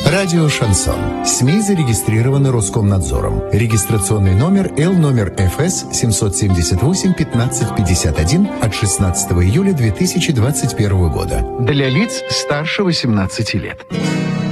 Радио «Шансон». СМИ зарегистрированы Роскомнадзором. Регистрационный номер Л-ФС 778-1551 от 16 июля 2021 года. Для лиц старше 18 лет.